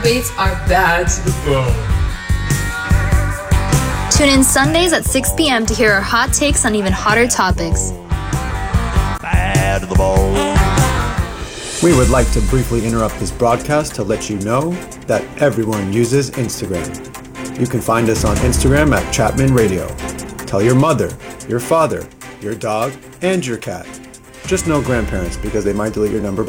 Debates are bad to the bone. Tune in Sundays at 6 p.m. to hear our hot takes on even hotter topics. Bad to the bone. We would like to briefly interrupt this broadcast to let you know that everyone uses Instagram. You can find us on Instagram at Chapman Radio. Tell your mother, your father, your dog, and your cat. Just no grandparents because they might delete your number by